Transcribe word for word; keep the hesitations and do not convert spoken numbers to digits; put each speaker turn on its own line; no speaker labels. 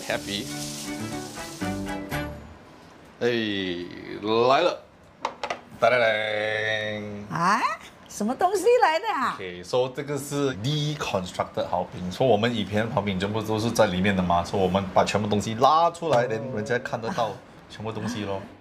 happy。哎，来了，哒哒哒。
啊，什么东西来的啊？
OK，说、so, 这个是 deconstructed 好评，说、so, 我们以前的好评全部都是在里面的嘛，说、so, 我们把全部东西拉出来，连人家看得到全部东西咯。